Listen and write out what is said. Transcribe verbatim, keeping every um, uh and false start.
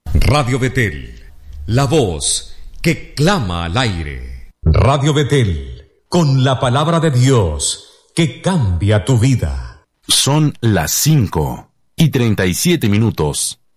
Radio Betel, la voz que clama al aire. Radio Betel, con la palabra de Dios que cambia tu vida. Son las cinco y treinta y siete minutos.